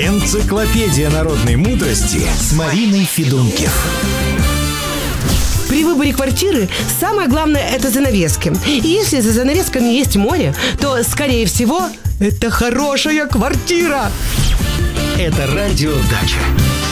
Энциклопедия народной мудрости с Мариной Федункив. При выборе квартиры самое главное – это занавески. И если за занавесками есть море, то, скорее всего, это хорошая квартира. Это радио «Дача».